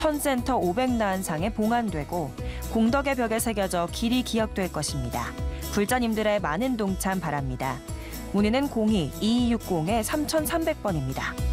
선센터 500난상에 봉안되고 공덕의 벽에 새겨져 길이 기억될 것입니다. 불자님들의 많은 동참 바랍니다. 문의는 02-2260-3300번입니다.